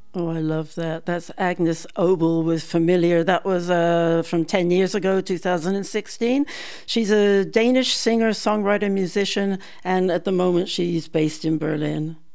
Oh, I love that. That's Agnes Obel with Familiar. That was from 10 years ago, 2016. She's a Danish singer, songwriter, musician, and at the moment she's based in Berlin.